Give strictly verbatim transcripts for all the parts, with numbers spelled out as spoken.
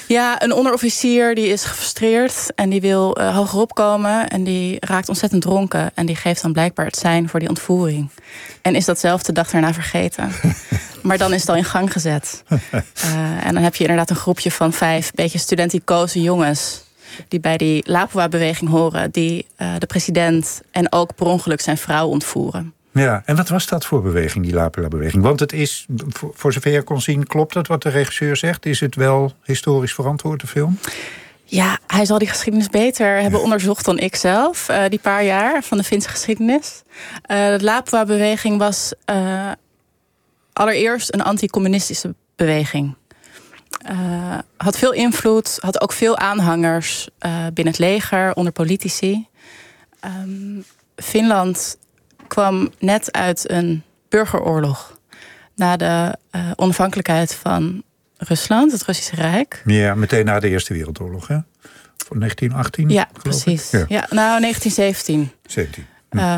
Ja, een onderofficier die is gefrustreerd en die wil uh, hogerop komen. En die raakt ontzettend dronken. En die geeft dan blijkbaar het sein voor die ontvoering. En is dat zelf de dag daarna vergeten. Maar dan is het al in gang gezet. Uh, en dan heb je inderdaad een groepje van vijf beetje studenticoze jongens die bij die Lapua-beweging horen, die uh, de president en ook per ongeluk zijn vrouw ontvoeren. Ja, en wat was dat voor beweging, die Lapua-beweging? Want het is, voor, voor zover je kon zien, klopt het wat de regisseur zegt? Is het wel historisch verantwoord, de film? Ja, hij zal die geschiedenis beter hebben onderzocht dan ik zelf. Uh, die paar jaar van de Finse geschiedenis. Uh, de Lapua-beweging was uh, allereerst een anti-communistische beweging. Uh, had veel invloed, had ook veel aanhangers uh, binnen het leger, onder politici. Um, Finland kwam net uit een burgeroorlog na de uh, onafhankelijkheid van Rusland, het Russische Rijk. Ja, meteen na de Eerste Wereldoorlog, hè? Van negentien achttien? Ja, precies. Ja. Ja, nou, negentien zeventien. zeventien. Hm. Um,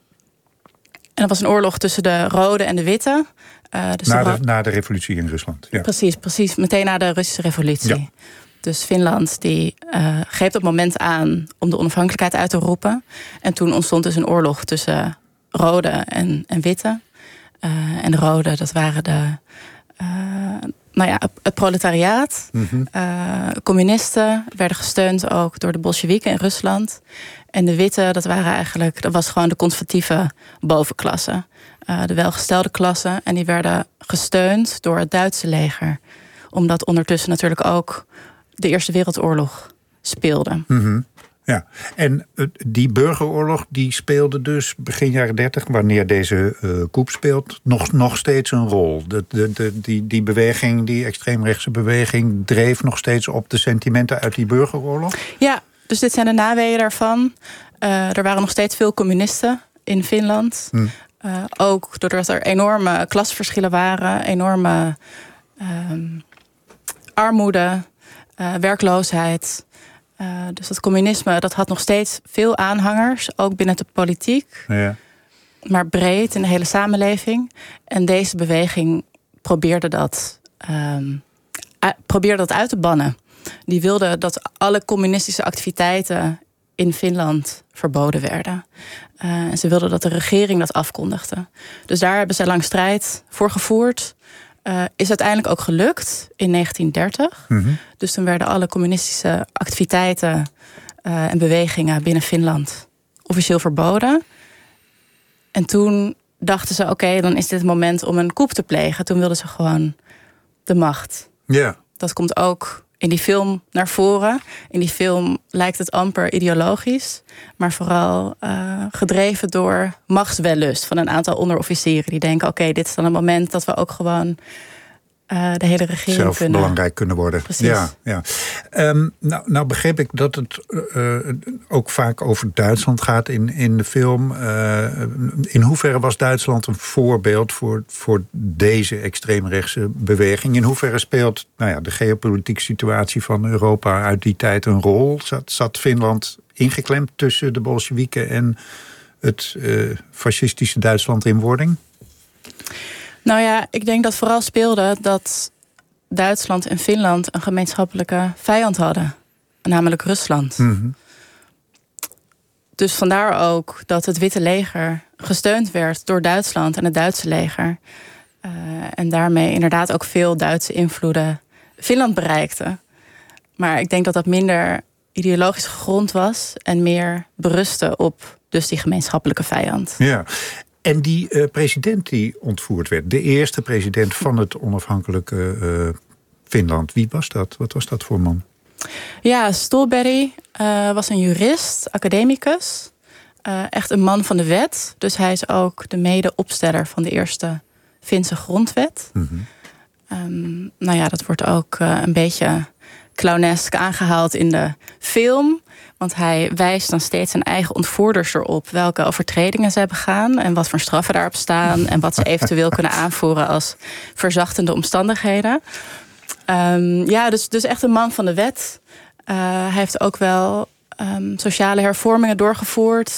en dat was een oorlog tussen de rode en de witte. Uh, dus na, de, de, na de revolutie in Rusland. Ja. Precies, precies. Meteen na de Russische revolutie. Ja. Dus Finland die uh, greep dat moment aan om de onafhankelijkheid uit te roepen. En toen ontstond dus een oorlog tussen rode en, en witte. Uh, en de rode, dat waren de, uh, nou ja, het proletariaat. Mm-hmm. Uh, communisten werden gesteund ook door de Bolsjewieken in Rusland. En de witte, dat waren eigenlijk, dat was gewoon de conservatieve bovenklasse. Uh, de welgestelde klasse. En die werden gesteund door het Duitse leger. Omdat ondertussen natuurlijk ook de Eerste Wereldoorlog speelde. Mm-hmm. Ja, en die burgeroorlog die speelde dus begin jaren dertig, wanneer deze uh, coup speelt, nog, nog steeds een rol. De, de, de, die, die beweging, die extreemrechtse beweging, dreef nog steeds op de sentimenten uit die burgeroorlog? Ja, dus dit zijn de naweeën daarvan. Uh, er waren nog steeds veel communisten in Finland. Hm. Uh, ook doordat er enorme klasverschillen waren, enorme uh, armoede, uh, werkloosheid. Uh, dus dat communisme, dat had nog steeds veel aanhangers, ook binnen de politiek. Ja. Maar breed in de hele samenleving. En deze beweging probeerde dat, um, uh, probeerde dat uit te bannen. Die wilde dat alle communistische activiteiten in Finland verboden werden. Uh, en ze wilden dat de regering dat afkondigde. Dus daar hebben ze lang strijd voor gevoerd. Uh, is uiteindelijk ook gelukt in negentien dertig. Mm-hmm. Dus toen werden alle communistische activiteiten uh, en bewegingen binnen Finland officieel verboden. En toen dachten ze, oké, okay, dan is dit het moment om een coup te plegen. Toen wilden ze gewoon de macht. Ja. Yeah. Dat komt ook in die film naar voren. In die film lijkt het amper ideologisch, maar vooral uh, gedreven door machtswellust van een aantal onderofficieren. Die denken, oké, okay, dit is dan een moment dat we ook gewoon uh, de hele regering zelf kunnen... belangrijk kunnen worden. Precies. Ja, ja. Um, nou, nou begreep ik dat het uh, ook vaak over Duitsland gaat in, in de film. Uh, in hoeverre was Duitsland een voorbeeld voor, voor deze extreemrechtse beweging? In hoeverre speelt nou ja, de geopolitieke situatie van Europa uit die tijd een rol? Zat, zat Finland ingeklemd tussen de Bolsjewieken en het uh, fascistische Duitsland in wording? Nou ja, ik denk dat vooral speelde dat Duitsland en Finland een gemeenschappelijke vijand hadden. Namelijk Rusland. Mm-hmm. Dus vandaar ook dat het Witte Leger gesteund werd door Duitsland en het Duitse leger. Uh, en daarmee inderdaad ook veel Duitse invloeden Finland bereikte. Maar ik denk dat dat minder ideologisch gegrond was en meer berustte op dus die gemeenschappelijke vijand. Ja. En die uh, president die ontvoerd werd, de eerste president van het onafhankelijke uh, Finland, wie was dat? Wat was dat voor man? Ja, Stolberg uh, was een jurist, academicus. Uh, echt een man van de wet. Dus hij is ook de mede-opsteller van de eerste Finse grondwet. Mm-hmm. Um, nou ja, dat wordt ook uh, een beetje clownesk aangehaald in de film. Want hij wijst dan steeds zijn eigen ontvoerders erop welke overtredingen ze hebben begaan en wat voor straffen daarop staan en wat ze eventueel kunnen aanvoeren als verzachtende omstandigheden. Um, ja, dus, dus echt een man van de wet. Uh, hij heeft ook wel um, sociale hervormingen doorgevoerd.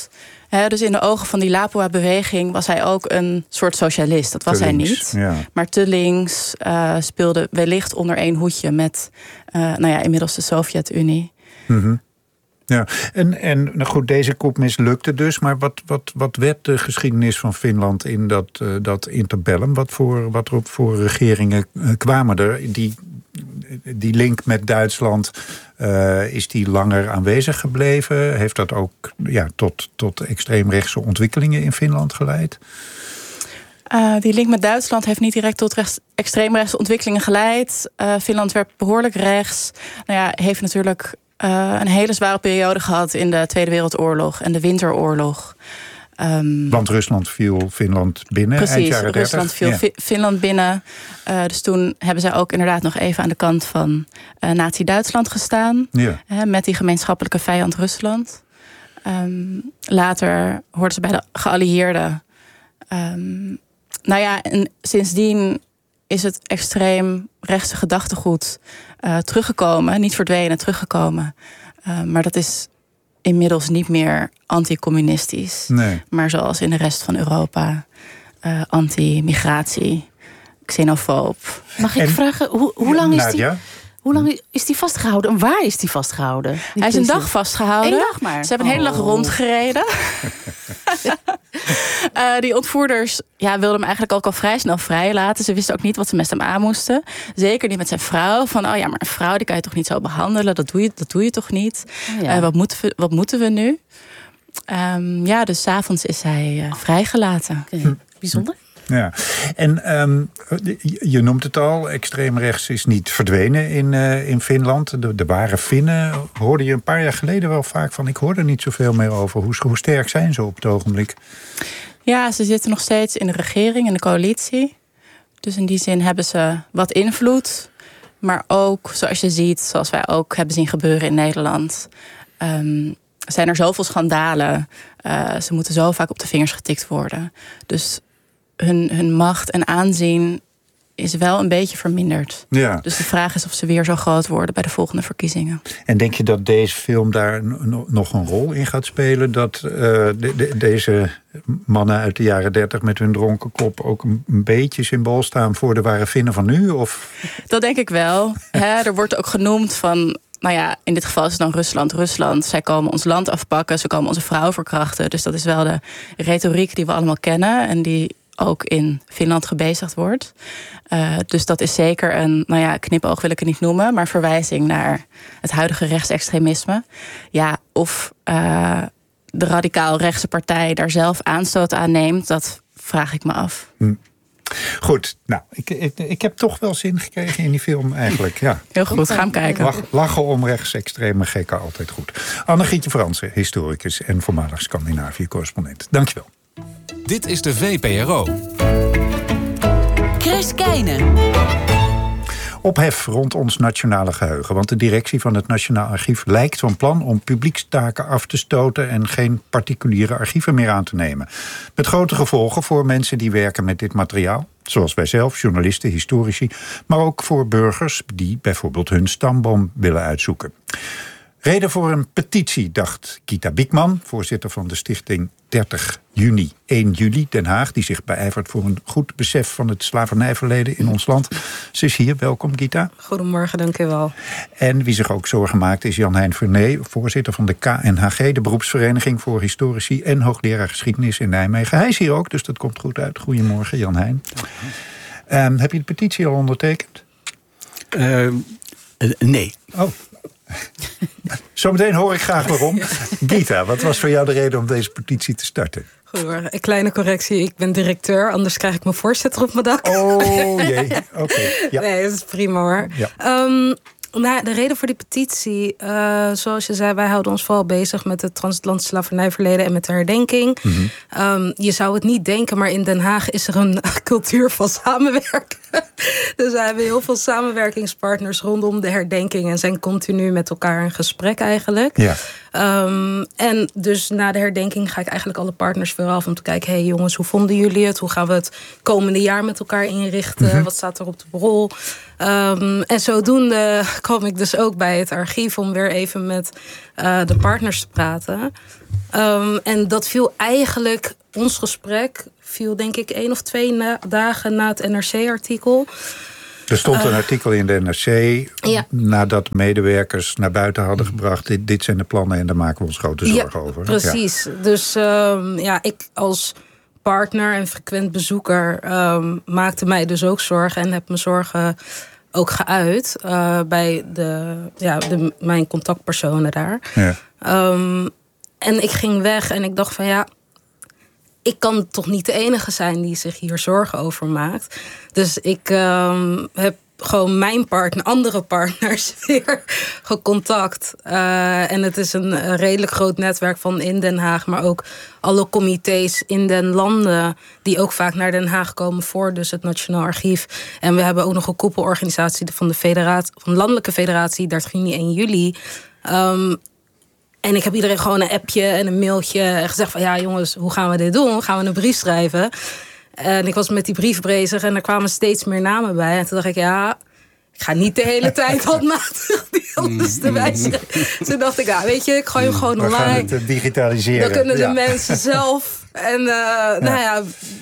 He, dus in de ogen van die Lapua-beweging was hij ook een soort socialist. Dat was te hij links, niet. Ja. Maar te links, uh, speelde wellicht onder één hoedje met uh, nou ja, inmiddels de Sovjet-Unie. Mm-hmm. Ja, en, en nou goed, deze coup mislukte dus. Maar wat, wat, wat werd de geschiedenis van Finland in dat, uh, dat interbellum? Wat voor, wat voor regeringen uh, kwamen er? Die, die link met Duitsland, uh, is die langer aanwezig gebleven? Heeft dat ook ja, tot, tot extreemrechtse ontwikkelingen in Finland geleid? Uh, die link met Duitsland heeft niet direct tot rechts, extreemrechtse ontwikkelingen geleid. Uh, Finland werd behoorlijk rechts. Nou ja, heeft natuurlijk uh, een hele zware periode gehad in de Tweede Wereldoorlog en de Winteroorlog. Um, Want Rusland viel Finland binnen. Precies, eind jaren dertig. Rusland viel ja. Finland binnen. Uh, dus toen hebben zij ook inderdaad nog even aan de kant van uh, Nazi-Duitsland gestaan. Ja. Uh, met die gemeenschappelijke vijand Rusland. Um, later hoorden ze bij de geallieerden. Um, nou ja, en sindsdien is het extreem rechtse gedachtegoed uh, teruggekomen. Niet verdwenen, teruggekomen. Uh, maar dat is inmiddels niet meer anticommunistisch. Nee. Maar zoals in de rest van Europa. Uh, anti-migratie, xenofoob. Mag ik en, vragen, hoe, hoe lang is die... Nadia? Hoe lang is die vastgehouden en waar is die vastgehouden? Die Hij is een dag vastgehouden. Eén dag maar? Ze hebben een hele dag oh. rondgereden. uh, die ontvoerders ja, wilden hem eigenlijk ook al vrij snel vrijlaten. Ze wisten ook niet wat ze met hem aan moesten. Zeker niet met zijn vrouw. Van, oh ja, maar een vrouw die kan je toch niet zo behandelen? Dat doe je, dat doe je toch niet? Oh ja. uh, wat, moeten we, wat moeten we nu? Um, ja, dus 's avonds is hij uh, vrijgelaten. Okay. Hm. Bijzonder. Ja, en um, je noemt het al, extreemrechts is niet verdwenen in, uh, in Finland. De, de ware Finnen hoorde je een paar jaar geleden wel vaak van. Ik hoorde er niet zoveel meer over. Hoe, hoe sterk zijn ze op het ogenblik? Ja, ze zitten nog steeds in de regering, in de coalitie. Dus in die zin hebben ze wat invloed. Maar ook, zoals je ziet, zoals wij ook hebben zien gebeuren in Nederland, Um, zijn er zoveel schandalen. Uh, ze moeten zo vaak op de vingers getikt worden. Dus hun, hun macht en aanzien is wel een beetje verminderd. Ja. Dus de vraag is of ze weer zo groot worden bij de volgende verkiezingen. En denk je dat deze film daar nog een rol in gaat spelen? Dat uh, de, de, deze mannen uit de jaren dertig met hun dronken kop ook een, een beetje symbool staan voor de ware Finnen van nu? Of? Dat denk ik wel. He, er wordt ook genoemd van, nou ja, in dit geval is het dan Rusland. Rusland, zij komen ons land afpakken, ze komen onze vrouw verkrachten. Dus dat is wel de retoriek die we allemaal kennen en die ook in Finland gebezigd wordt. Uh, dus dat is zeker een, nou ja, knipoog wil ik het niet noemen, maar verwijzing naar het huidige rechtsextremisme. Ja, of uh, de radicaal rechtse partij daar zelf aanstoot aan neemt, dat vraag ik me af. Hm. Goed, nou, ik, ik, ik heb toch wel zin gekregen in die film eigenlijk. Ja. Heel goed, ga hem kijken. Lach, lachen om rechtsextreme gekken altijd goed. Anne-Gietje Fransen, historicus en voormalig Scandinavië-correspondent. Dankjewel. Dit is de V P R O. Chris Keijnen. Ophef rond ons nationale geheugen. Want de directie van het Nationaal Archief lijkt van plan om publiekstaken af te stoten en geen particuliere archieven meer aan te nemen. Met grote gevolgen voor mensen die werken met dit materiaal. Zoals wij zelf, journalisten, historici. Maar ook voor burgers die bijvoorbeeld hun stamboom willen uitzoeken. Reden voor een petitie, dacht Gita Biekman, voorzitter van de stichting dertig juni, één juli Den Haag, die zich beijvert voor een goed besef van het slavernijverleden in ons land. Ze is hier, welkom Gita. Goedemorgen, dank u wel. En wie zich ook zorgen maakt is Jan-Hein Vernee, voorzitter van de K N H G, de beroepsvereniging voor historici en hoogleraar geschiedenis in Nijmegen. Hij is hier ook, dus dat komt goed uit. Goedemorgen Jan-Hein. Um, heb je de petitie al ondertekend? Uh, nee. Oh. Zometeen hoor ik graag waarom. Gita, wat was voor jou de reden om deze petitie te starten? Goedemorgen. Een kleine correctie. Ik ben directeur, anders krijg ik mijn voorzitter op mijn dak. Oh jee, oké. Okay. Ja. Nee, dat is prima hoor. Ja. Um, nou, de reden voor die petitie, uh, zoals je zei, wij houden ons vooral bezig met het transatlantische slavernijverleden en met de herdenking. Mm-hmm. Um, je zou het niet denken, maar in Den Haag is er een cultuur van samenwerken. Dus we hebben heel veel samenwerkingspartners rondom de herdenking en zijn continu met elkaar in gesprek eigenlijk. Ja. Um, en dus na de herdenking ga ik eigenlijk alle partners weer af om te kijken, hé hey jongens, hoe vonden jullie het? Hoe gaan we het komende jaar met elkaar inrichten? Mm-hmm. Wat staat er op de rol? Um, en zodoende kwam ik dus ook bij het archief om weer even met uh, de partners te praten. Um, en dat viel eigenlijk, ons gesprek viel denk ik één of twee na, dagen na het N R C-artikel. Er stond een uh, artikel in de N R C, ja. nadat medewerkers naar buiten hadden gebracht. Dit, dit zijn de plannen en daar maken we ons grote zorgen ja, over. Precies. Ja. Dus um, ja, ik als partner en frequent bezoeker um, maakte mij dus ook zorgen en heb mijn zorgen ook geuit uh, bij de, ja, de, mijn contactpersonen daar. Ja. Um, en ik ging weg en ik dacht van ja, ik kan toch niet de enige zijn die zich hier zorgen over maakt. Dus ik um, heb gewoon mijn partner, andere partners weer gecontact. Uh, en het is een redelijk groot netwerk van in Den Haag, maar ook alle comité's in den landen die ook vaak naar Den Haag komen voor dus het Nationaal Archief. En we hebben ook nog een koepelorganisatie van de federatie, van de Landelijke Federatie, dertig juni en juli. Um, En ik heb iedereen gewoon een appje en een mailtje en gezegd van ja jongens, hoe gaan we dit doen? Gaan we een brief schrijven? En ik was met die brief bezig en er kwamen steeds meer namen bij. En toen dacht ik ja, ik ga niet de hele tijd handmatig die anders te wijzigen. Toen dacht ik ja, weet je, ik gooi hem gewoon online. We gaan het digitaliseren. Dan kunnen de ja. mensen zelf. En uh, ja. nou ja,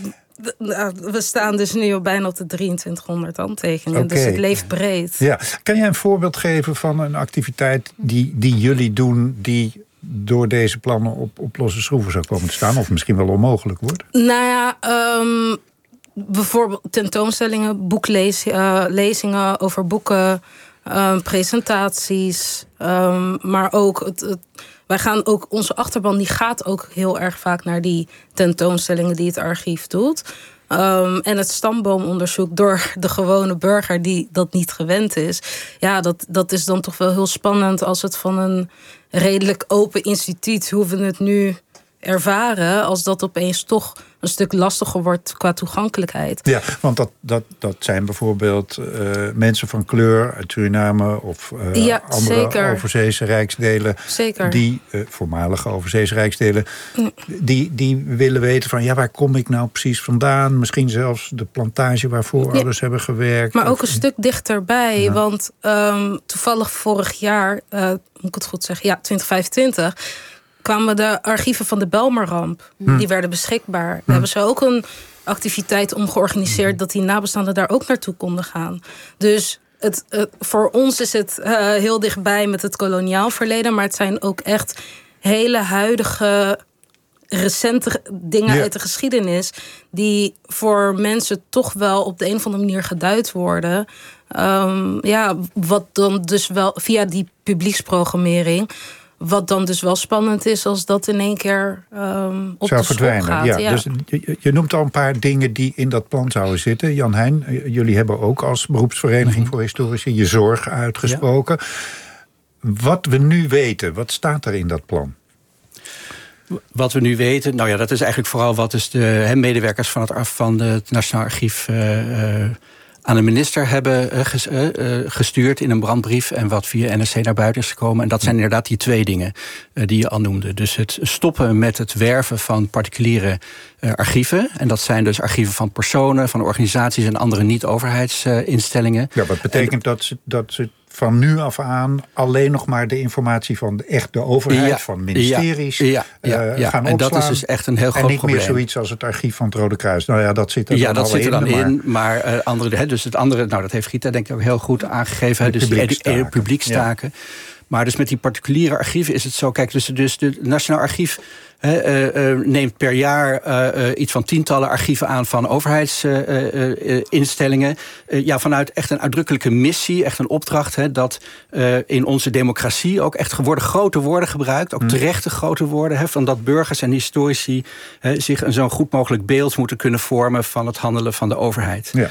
we staan dus nu op bijna op de drieëntwintighonderd handtekeningen. Okay. Dus het leeft breed. Ja. Kan jij een voorbeeld geven van een activiteit die, die jullie doen, die door deze plannen op, op losse schroeven zou komen te staan? Of misschien wel onmogelijk wordt? Nou ja, um, bijvoorbeeld tentoonstellingen, boeklezingen uh, over boeken, um, presentaties. Um, maar ook het, het wij gaan ook, onze achterban die gaat ook heel erg vaak naar die tentoonstellingen die het archief doet. Um, en het stamboomonderzoek door de gewone burger die dat niet gewend is. Ja, dat, dat is dan toch wel heel spannend als het van een redelijk open instituut, hoe we het nu ervaren, als dat opeens toch een stuk lastiger wordt qua toegankelijkheid. Ja, want dat, dat, dat zijn bijvoorbeeld uh, mensen van kleur uit Suriname of uh, ja, andere zeker. overzeese rijksdelen. Zeker. Die uh, voormalige overzeese rijksdelen, mm. die, die willen weten van ja, waar kom ik nou precies vandaan? Misschien zelfs de plantage waar voorouders ja. hebben gewerkt. Maar ook of, een stuk dichterbij, ja. want um, toevallig vorig jaar, uh, moet ik het goed zeggen, ja, twintig vijfentwintig kwamen de archieven van de Bijlmerramp. Hmm. Die werden beschikbaar. Hmm. Daar hebben ze ook een activiteit om georganiseerd dat die nabestaanden daar ook naartoe konden gaan. Dus het, het, voor ons is het uh, heel dichtbij met het koloniaal verleden, maar het zijn ook echt hele huidige, recente dingen ja. uit de geschiedenis die voor mensen toch wel op de een of andere manier geduid worden. Um, ja, wat dan dus wel via die publieksprogrammering. Wat dan dus wel spannend is als dat in één keer um, op zou de verdwijnen. schop gaat. Ja, ja. Dus je, je noemt al een paar dingen die in dat plan zouden zitten. Jan Heijn, jullie hebben ook als beroepsvereniging mm-hmm. voor historici je zorg uitgesproken. Ja. Wat we nu weten, wat staat er in dat plan? Wat we nu weten, nou ja, dat is eigenlijk vooral wat dus de he, medewerkers van het, van het Nationaal Archief Uh, uh, aan de minister hebben gestuurd in een brandbrief en wat via N R C naar buiten is gekomen. En dat zijn inderdaad die twee dingen die je al noemde. Dus het stoppen met het werven van particuliere archieven. En dat zijn dus archieven van personen, van organisaties en andere niet-overheidsinstellingen. Ja, wat betekent en, dat ze... Dat ze van nu af aan alleen nog maar de informatie van de, echt de overheid, ja, van ministeries ja, ja, ja, ja. Uh, gaan opslaan. En dat is dus echt een heel groot probleem. En niet meer zoiets als het archief van het Rode Kruis. Nou ja, dat zit er ja, dan dat al zit er dan in. in, maar, maar uh, andere, dus het andere, nou dat heeft Gita denk ik ook heel goed aangegeven. De dus publiekstaken. de publiekstaken. Ja. Maar dus met die particuliere archieven is het zo, kijk, dus, dus het Nationaal Archief He, uh, uh, neemt per jaar uh, uh, iets van tientallen archieven aan van overheidsinstellingen. Uh, uh, uh, ja, vanuit echt een uitdrukkelijke missie, echt een opdracht. He, dat uh, in onze democratie ook echt worden grote woorden gebruikt. Ook hmm. terechte grote woorden. He, van dat burgers en historici he, zich een zo'n goed mogelijk beeld moeten kunnen vormen van het handelen van de overheid. Ja.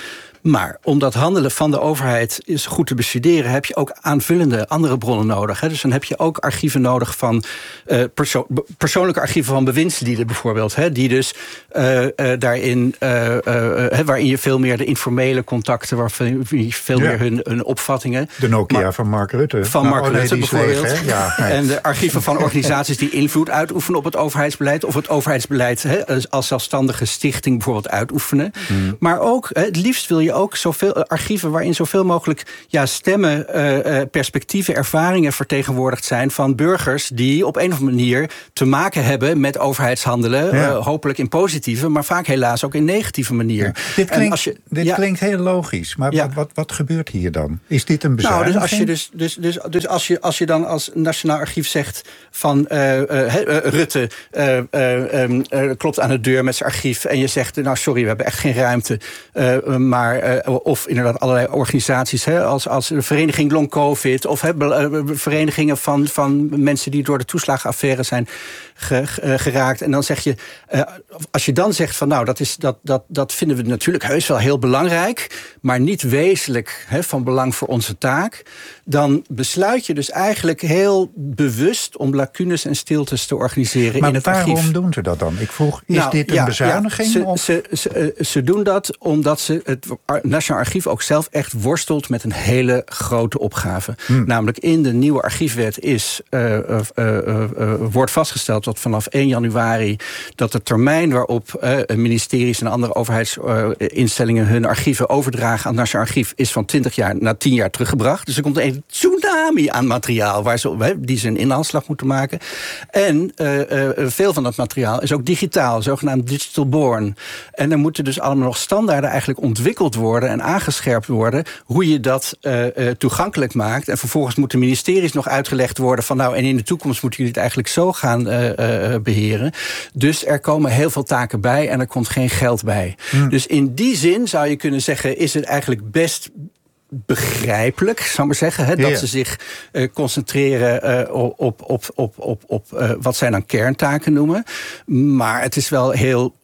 Maar om dat handelen van de overheid is goed te bestuderen, heb je ook aanvullende andere bronnen nodig. Hè. Dus dan heb je ook archieven nodig van uh, perso- persoonlijke archieven van bewindslieden bijvoorbeeld. Hè, die dus uh, uh, daarin, uh, uh, uh, waarin je veel meer de informele contacten, waarin je veel ja. meer hun, hun opvattingen. De Nokia maar, van Mark Rutte. Van nou, Mark oh, nee, Rutte bijvoorbeeld. Leeg, ja, nee. En de archieven van organisaties die invloed uitoefenen op het overheidsbeleid, of het overheidsbeleid hè, als zelfstandige stichting bijvoorbeeld uitoefenen. Hmm. Maar ook, het liefst wil je ook zoveel archieven waarin zoveel mogelijk ja, stemmen, uh, perspectieven, ervaringen vertegenwoordigd zijn van burgers die op een of andere manier te maken hebben met overheidshandelen. Ja. Uh, hopelijk in positieve, maar vaak helaas ook in negatieve manier. Ja. Dit, klinkt, als je, dit ja, klinkt heel logisch, maar ja. wat, wat, wat gebeurt hier dan? Is dit een bezuiniging? Nou, dus als je, dus, dus, dus, dus als je, als je dan als Nationaal Archief zegt van uh, uh, uh, Rutte uh, uh, um, uh, klopt aan de deur met zijn archief en je zegt, nou sorry, we hebben echt geen ruimte. Uh, maar, uh, of inderdaad allerlei organisaties, hè, als, als de vereniging Long Covid, of hè, uh, verenigingen van, van mensen die door de toeslagenaffaire zijn ge, uh, geraakt. En dan zeg je, uh, als je dan zegt van nou, dat, is, dat, dat, dat vinden we natuurlijk heus wel heel belangrijk, maar niet wezenlijk hè, van belang voor onze taak, dan besluit je dus eigenlijk heel bewust om lacunes en stiltes te organiseren maar in het archief. Maar waarom doen ze dat dan? Ik vroeg, is nou, dit een ja, bezuiniging? Ja, ze, of? Ze, ze, ze doen dat omdat ze het Nationaal Archief ook zelf echt worstelt met een hele grote opgave. Hmm. Namelijk in de nieuwe archiefwet is, uh, uh, uh, uh, wordt vastgesteld dat vanaf één januari dat de termijn waarop uh, ministeries en andere overheidsinstellingen uh, hun archieven overdragen aan het Nationaal Archief is van twintig jaar naar tien jaar teruggebracht. Dus er komt een tsunami aan materiaal waar ze, die ze een inhaalslag moeten maken. En uh, uh, veel van dat materiaal is ook digitaal, zogenaamd digital born. En er moeten dus allemaal nog standaarden eigenlijk ontwikkeld worden en aangescherpt worden hoe je dat uh, uh, toegankelijk maakt. En vervolgens moeten ministeries nog uitgelegd worden van nou, en in de toekomst moeten jullie het eigenlijk zo gaan uh, uh, beheren. Dus er komen heel veel taken bij en er komt geen geld bij. Hmm. Dus in die zin zou je kunnen zeggen, is het eigenlijk best begrijpelijk, zou ik maar zeggen, hè, dat yeah. ze zich uh, concentreren uh, op, op, op, op, op uh, wat zij dan kerntaken noemen. Maar het is wel heel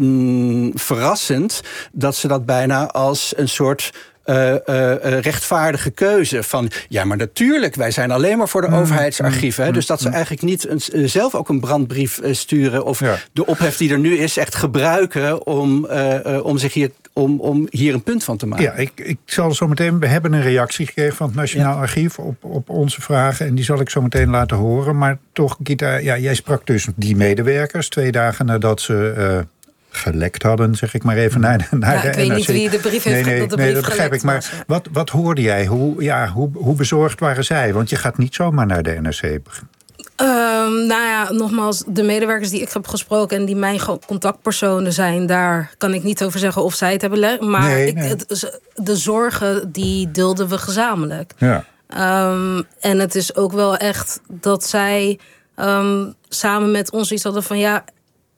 mm, verrassend dat ze dat bijna als een soort Uh, uh, uh, rechtvaardige keuze van ja, maar natuurlijk, wij zijn alleen maar voor de mm, overheidsarchieven. Hè, mm, dus dat ze eigenlijk niet een, uh, zelf ook een brandbrief uh, sturen of ja. de ophef die er nu is echt gebruiken om, uh, uh, om zich hier Om, om hier een punt van te maken. Ja, ik, ik zal zo meteen. We hebben een reactie gekregen van het Nationaal ja. Archief op, op onze vragen. En die zal ik zo meteen laten horen. Maar toch, Gita, ja, jij sprak dus die medewerkers twee dagen nadat ze Uh, gelekt hadden, zeg ik maar even, naar, naar ja, de ik weet N R C. niet wie de brief heeft nee, nee, dat de nee, brief dat begrijp ik. Maar was, ja. wat, wat hoorde jij? Hoe, ja, hoe, hoe bezorgd waren zij? Want je gaat niet zomaar naar de N R C. Um, nou ja, nogmaals, de medewerkers die ik heb gesproken en die mijn contactpersonen zijn, daar kan ik niet over zeggen of zij het hebben. Le- maar nee, ik, nee. Het, de zorgen, die deelden we gezamenlijk. Ja. Um, en het is ook wel echt dat zij um, samen met ons iets hadden van ja,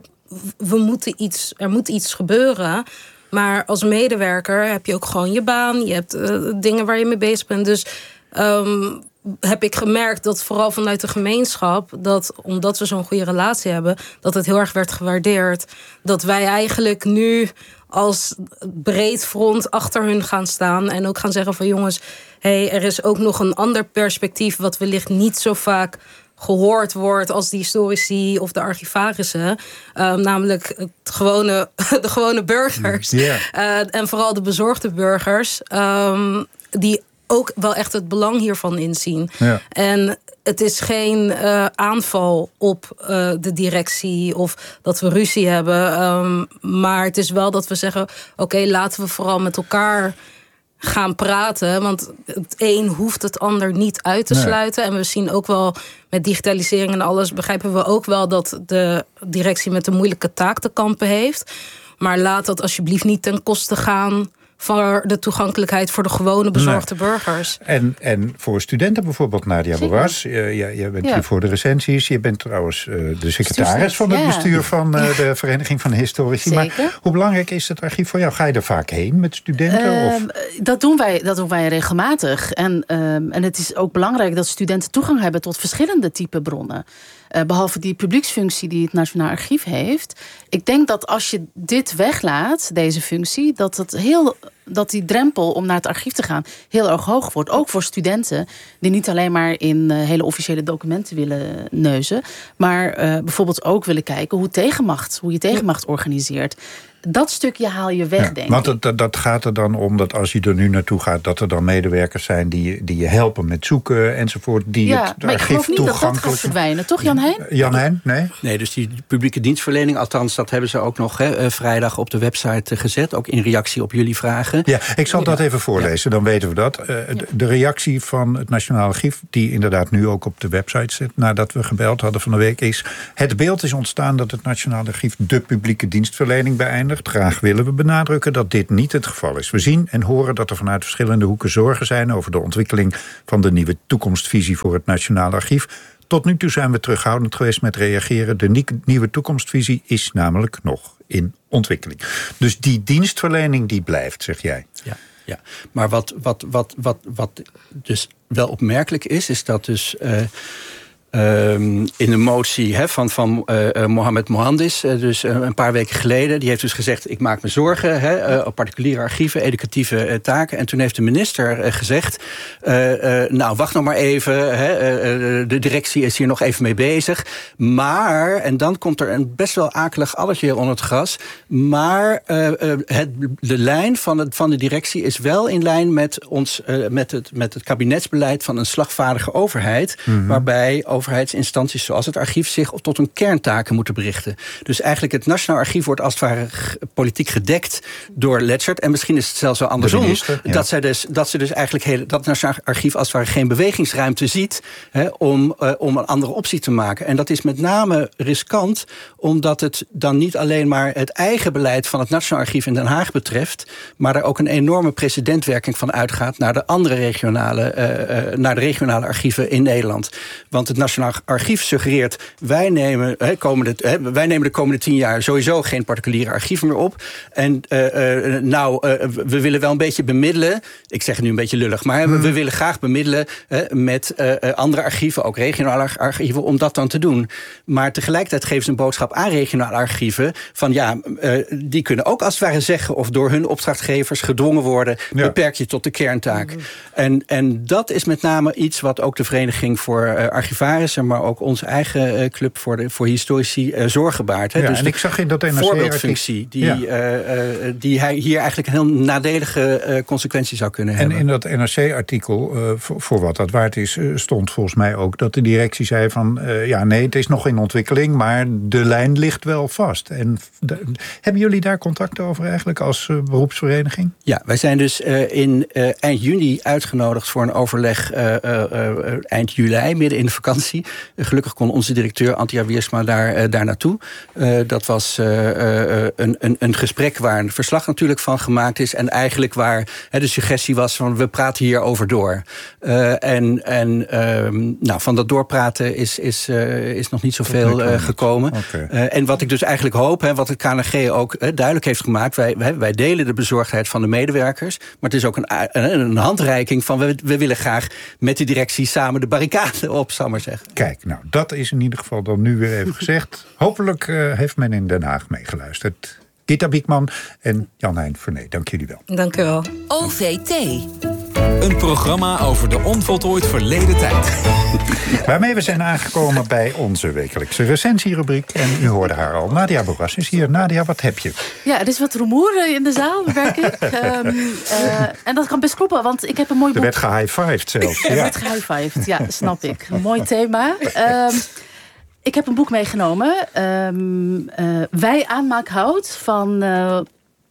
we moeten iets, er moet iets gebeuren. Maar als medewerker heb je ook gewoon je baan. Je hebt uh, dingen waar je mee bezig bent. Dus um, heb ik gemerkt dat vooral vanuit de gemeenschap, dat omdat we zo'n goede relatie hebben, dat het heel erg werd gewaardeerd. Dat wij eigenlijk nu als breed front achter hun gaan staan en ook gaan zeggen van jongens, hey, er is ook nog een ander perspectief wat wellicht niet zo vaak gehoord wordt als de historici of de archivarissen. Uh, namelijk het gewone, de gewone burgers. Yeah. Uh, en vooral de bezorgde burgers. Um, die ook wel echt het belang hiervan inzien. Ja. En het is geen uh, aanval op uh, de directie of dat we ruzie hebben. Um, maar het is wel dat we zeggen, oké, okay, laten we vooral met elkaar gaan praten. Want het een hoeft het ander niet uit te nee. sluiten. En we zien ook wel met digitalisering en alles, begrijpen we ook wel dat de directie met een moeilijke taak te kampen heeft. Maar laat dat alsjeblieft niet ten koste gaan voor de toegankelijkheid voor de gewone bezorgde nee. burgers. En, en voor studenten bijvoorbeeld, Nadia Boeras. Uh, jij, jij bent ja. hier voor de recensies. Je bent trouwens uh, de secretaris van het ja. bestuur van uh, de Vereniging van Historici. Zeker. Maar hoe belangrijk is het archief voor jou? Ga je er vaak heen met studenten? Uh, of? Dat, doen wij, dat doen wij regelmatig. En, uh, en het is ook belangrijk dat studenten toegang hebben tot verschillende type bronnen. Uh, behalve die publieksfunctie die het Nationaal Archief heeft. Ik denk dat als je dit weglaat, deze functie, dat het heel dat die drempel om naar het archief te gaan heel erg hoog wordt. Ook voor studenten die niet alleen maar in uh, hele officiële documenten willen neuzen, maar uh, bijvoorbeeld ook willen kijken hoe tegenmacht, hoe je tegenmacht organiseert. Dat stukje haal je weg, ja, denk want ik. Want dat gaat er dan om dat als je er nu naartoe gaat, dat er dan medewerkers zijn die, die je helpen met zoeken enzovoort. Die ja, het maar ik geloof niet dat dat toegankelijk gaat verdwijnen. Toch, Jan Heijn? Jan Heijn, nee? Nee, dus die publieke dienstverlening, althans, dat hebben ze ook nog hè, vrijdag op de website gezet. Ook in reactie op jullie vragen. Ja, ik zal dat even voorlezen, dan weten we dat. Uh, de, de reactie van het Nationaal Archief, die inderdaad nu ook op de website zit, nadat we gebeld hadden van de week, is: het beeld is ontstaan dat het Nationaal Archief de publieke dienstverlening beëindigt. Graag willen we benadrukken dat dit niet het geval is. We zien en horen dat er vanuit verschillende hoeken zorgen zijn over de ontwikkeling van de nieuwe toekomstvisie voor het Nationaal Archief. Tot nu toe zijn we terughoudend geweest met reageren. De nieuwe toekomstvisie is namelijk nog in ontwikkeling. Dus die dienstverlening die blijft, zeg jij. Ja, ja. Maar wat, wat, wat, wat, wat dus wel opmerkelijk is, is dat dus Uh, Um, in de motie he, van, van uh, Mohamed Mohandis, uh, dus uh, een paar weken geleden, die heeft dus gezegd: ik maak me zorgen he, uh, op particuliere archieven, educatieve uh, taken. En toen heeft de minister uh, gezegd: uh, uh, nou, wacht nog maar even, he, uh, de directie is hier nog even mee bezig. Maar, en dan komt er een best wel akelig alletje onder het gras, maar uh, uh, het, de lijn van, het, van de directie is wel in lijn met, ons, uh, met, het, met het kabinetsbeleid van een slagvaardige overheid, mm-hmm. waarbij overheidsinstanties zoals het archief zich tot hun kerntaken moeten berichten. Dus eigenlijk het Nationaal Archief wordt als het ware politiek gedekt door Letchert. En misschien is het zelfs wel andersom. Minister, ja. dat, zij dus, dat ze dus eigenlijk hele, dat het Nationaal Archief als het ware geen bewegingsruimte ziet hè, om, uh, om een andere optie te maken. En dat is met name riskant, omdat het dan niet alleen maar het eigen beleid van het Nationaal Archief in Den Haag betreft, maar er ook een enorme precedentwerking van uitgaat naar de andere regionale, uh, uh, naar de regionale archieven in Nederland. Want het Nationaal Archief suggereert: wij nemen, he, komende, he, wij nemen de komende tien jaar sowieso geen particuliere archieven meer op. En uh, uh, nou, uh, we willen wel een beetje bemiddelen. Ik zeg het nu een beetje lullig, maar hmm. we willen graag bemiddelen uh, met uh, andere archieven, ook regionale archieven, om dat dan te doen. Maar tegelijkertijd geven ze een boodschap aan regionale archieven van ja, uh, die kunnen ook als het ware zeggen of door hun opdrachtgevers gedwongen worden: ja. beperk je tot de kerntaak. Hmm. En, en dat is met name iets wat ook de Vereniging voor uh, Archivarissen, maar ook onze eigen uh, club voor, de, voor historici uh, zorgen baart. Hè. Ja, dus en ik zag in dat N R C voorbeeldfunctie die, ja. uh, uh, die hij hier eigenlijk een heel nadelige uh, consequentie zou kunnen en hebben. En in dat N R C-artikel, uh, voor, voor wat dat waard is, uh, stond volgens mij ook dat de directie zei van uh, ja, nee, het is nog in ontwikkeling, maar de lijn ligt wel vast. En de, hebben jullie daar contact over eigenlijk als uh, beroepsvereniging? Ja, wij zijn dus uh, in uh, eind juni uitgenodigd voor een overleg uh, uh, uh, eind juli, midden in de vakantie. Uh, gelukkig kon onze directeur Antja Wiersma daar, uh, daar naartoe. Uh, dat was uh, uh, een, een, een gesprek waar een verslag natuurlijk van gemaakt is. En eigenlijk waar uh, de suggestie was van we praten hierover door. Uh, en en uh, nou, van dat doorpraten is, is, uh, is nog niet zoveel uh, gekomen. Okay. Uh, en wat ik dus eigenlijk hoop, hè, wat het K N G ook uh, duidelijk heeft gemaakt, wij, wij, wij delen de bezorgdheid van de medewerkers, maar het is ook een, een, een handreiking van we, we willen graag met de directie samen de barricade op, zal maar zeggen. Kijk, nou, dat is in ieder geval dan nu weer even gezegd. Hopelijk uh, heeft men in Den Haag meegeluisterd. Gita Biekman en Jan-Hein Vernee, dank jullie wel. Dank u wel. O V T. Een programma over de onvoltooid verleden tijd. Waarmee we zijn aangekomen bij onze wekelijkse recensierubriek. En u hoorde haar al. Nadia Boras is hier. Nadia, wat heb je? Ja, er is wat rumoer in de zaal, merk ik. um, uh, en dat kan best kloppen, want ik heb een mooi boek. Er werd gehigh-fived zelfs. Er ja. werd gehigh-fived, ja, snap ik. Een mooi thema. Um, ik heb een boek meegenomen. Um, uh, Wij aanmaakhout van uh,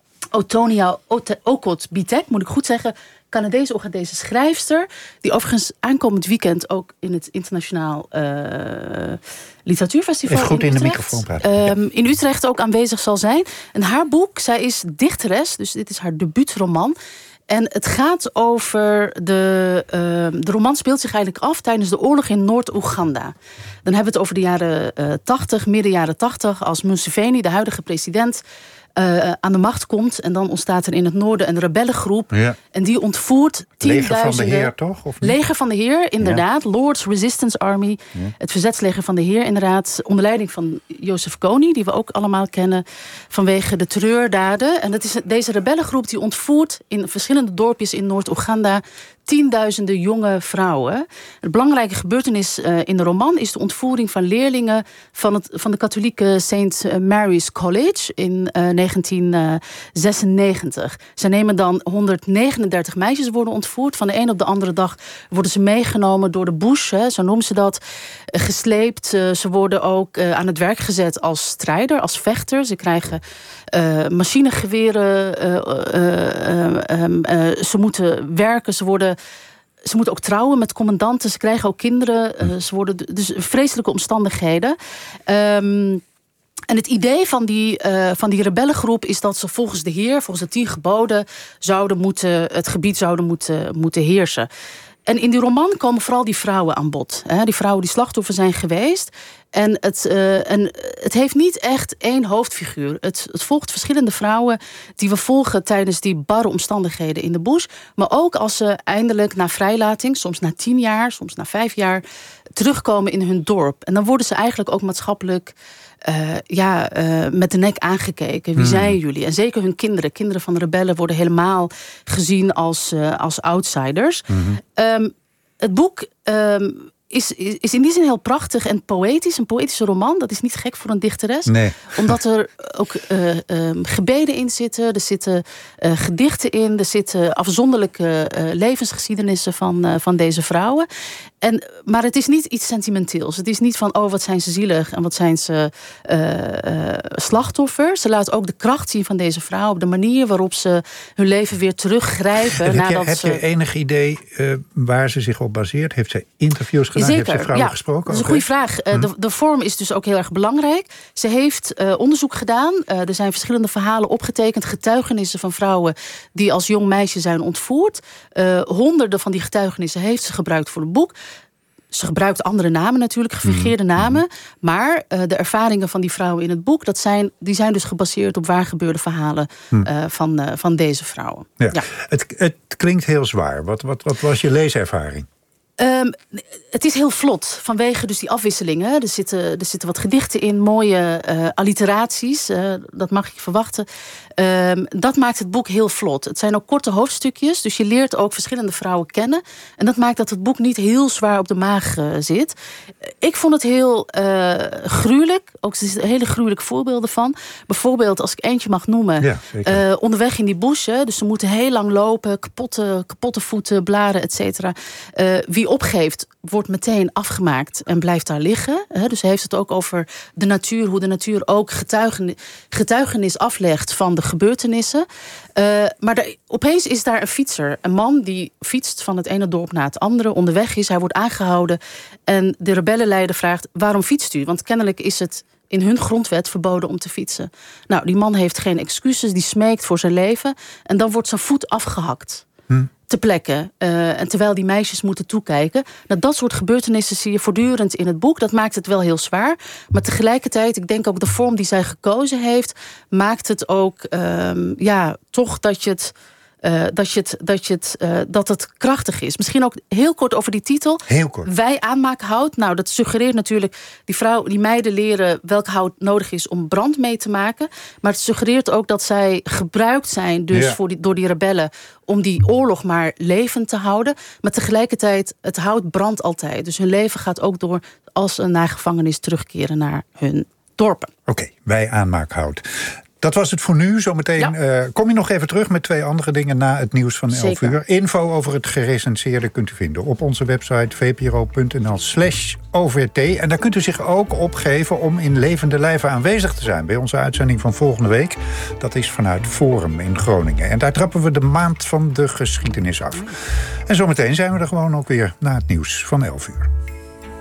Otonia Okot-Bitek, moet ik goed zeggen. Canadese Oegandese schrijfster, die overigens aankomend weekend ook in het internationaal uh, literatuurfestival Even goed in, in de Utrecht, microfoon praten. Um, in Utrecht ook aanwezig zal zijn. En haar boek, zij is dichteres, dus dit is haar debuutroman. En het gaat over de... Uh, de roman speelt zich eigenlijk af tijdens de oorlog in Noord-Oeganda. Dan hebben we het over de jaren uh, tachtig, midden jaren tachtig, als Museveni, de huidige president, uh, aan de macht komt. En dan ontstaat er in het noorden een rebellengroep. Ja. En die ontvoert tienduizenden... Leger van de Heer, toch? Of niet? Leger van de Heer, inderdaad. Ja. Lord's Resistance Army. Ja. Het verzetsleger van de Heer, inderdaad. Onder leiding van Joseph Kony, die we ook allemaal kennen. Vanwege de terreurdaden. En dat is deze rebellengroep die ontvoert in verschillende dorpjes in Noord-Oeganda tienduizenden jonge vrouwen. Een belangrijke gebeurtenis uh, in de roman is de ontvoering van leerlingen van, het, van de katholieke Saint Mary's College in uh, negentien zesennegentig. Ze nemen dan honderdnegenendertig meisjes worden ontvoerd. Van de een op de andere dag worden ze meegenomen door de bush, hè, zo noemen ze dat, uh, gesleept. Uh, ze worden ook uh, aan het werk gezet als strijder, als vechter. Ze krijgen uh, machinegeweren. Uh, uh, uh, um, uh, ze moeten werken, ze worden... Ze moeten ook trouwen met commandanten. Ze krijgen ook kinderen. Uh, ze worden dus vreselijke omstandigheden. Um, en het idee van die, uh, van die rebellengroep is dat ze volgens de Heer, volgens de tien geboden, zouden moeten, het gebied zouden moeten, moeten heersen. En in die roman komen vooral die vrouwen aan bod. Hè? Die vrouwen die slachtoffer zijn geweest. En het, uh, en het heeft niet echt één hoofdfiguur. Het, het volgt verschillende vrouwen die we volgen tijdens die barre omstandigheden in de bush. Maar ook als ze eindelijk na vrijlating, soms na tien jaar, soms na vijf jaar, terugkomen in hun dorp. En dan worden ze eigenlijk ook maatschappelijk Uh, ja, uh, met de nek aangekeken. Wie hmm. zijn jullie? En zeker hun kinderen. Kinderen van de rebellen worden helemaal gezien als, uh, als outsiders. Hmm. Um, het boek um, is, is in die zin heel prachtig en poëtisch. Een poëtische roman, dat is niet gek voor een dichteres. Nee. Omdat er ook uh, um, gebeden in zitten. Er zitten uh, gedichten in. Er zitten afzonderlijke uh, levensgeschiedenissen van, uh, van deze vrouwen. En, maar het is niet iets sentimenteels. Het is niet van, oh, wat zijn ze zielig en wat zijn ze uh, uh, slachtoffers. Ze laat ook de kracht zien van deze vrouwen op de manier waarop ze hun leven weer teruggrijpen. Heb, nadat je, heb ze... je enig idee uh, waar ze zich op baseert? Heeft zij interviews gedaan? Zeker, heeft ze vrouwen ja, gesproken? Dat is een okay. goede vraag. Uh, de, de vorm is dus ook heel erg belangrijk. Ze heeft uh, onderzoek gedaan. Uh, er zijn verschillende verhalen opgetekend. Getuigenissen van vrouwen die als jong meisje zijn ontvoerd. Uh, honderden van die getuigenissen heeft ze gebruikt voor het boek. Ze gebruikt andere namen natuurlijk, gefingeerde mm. namen. Maar uh, de ervaringen van die vrouwen in het boek, dat zijn, die zijn dus gebaseerd op waar gebeurde verhalen mm. uh, van, uh, van deze vrouwen. Ja. Ja. Het, het klinkt heel zwaar. Wat, wat, wat was je leeservaring? Um, het is heel vlot, vanwege dus die afwisselingen. Er zitten, er zitten wat gedichten in, mooie uh, alliteraties. Uh, dat mag je verwachten. Um, dat maakt het boek heel vlot. Het zijn ook korte hoofdstukjes, dus je leert ook verschillende vrouwen kennen. En dat maakt dat het boek niet heel zwaar op de maag uh, zit. Ik vond het heel uh, gruwelijk. Ook er zitten hele gruwelijke voorbeelden van. Bijvoorbeeld, als ik eentje mag noemen, ja, uh, onderweg in die bush. Hè, dus ze moeten heel lang lopen, kapotte, kapotte voeten, blaren, et cetera. Uh, wie opgeeft, wordt meteen afgemaakt en blijft daar liggen. Dus hij heeft het ook over de natuur, hoe de natuur ook getuigenis, getuigenis aflegt van de gebeurtenissen. Uh, maar daar, opeens is daar een fietser, een man die fietst van het ene dorp naar het andere, onderweg is, hij wordt aangehouden en de rebellenleider vraagt, waarom fietst u? Want kennelijk is het in hun grondwet verboden om te fietsen. Nou, die man heeft geen excuses, die smeekt voor zijn leven en dan wordt zijn voet afgehakt. Hm. Te plekken. Uh, en terwijl die meisjes moeten toekijken. Nou, dat soort gebeurtenissen zie je voortdurend in het boek. Dat maakt het wel heel zwaar. Maar tegelijkertijd, ik denk ook de vorm die zij gekozen heeft, maakt het ook um, ja, toch dat je het. Uh, dat, je het, dat, je het, uh, dat het krachtig is. Misschien ook heel kort over die titel. Heel kort. Wij aanmaken hout. Nou, dat suggereert natuurlijk, die, vrouw, die meiden leren welk hout nodig is om brand mee te maken. Maar het suggereert ook dat zij gebruikt zijn dus ja. voor die, door die rebellen om die oorlog maar levend te houden. Maar tegelijkertijd, het hout brandt altijd. Dus hun leven gaat ook door als ze naar gevangenis terugkeren naar hun dorpen. Oké, okay, wij aanmaken hout. Dat was het voor nu. Zometeen ja. uh, kom je nog even terug met twee andere dingen na het nieuws van elf uur. Info over het gerecenseerde kunt u vinden op onze website v p r o punt n l slash o v t. En daar kunt u zich ook opgeven om in levende lijven aanwezig te zijn bij onze uitzending van volgende week. Dat is vanuit Forum in Groningen. En daar trappen we de maand van de geschiedenis af. En zometeen zijn we er gewoon ook weer na het nieuws van elf uur.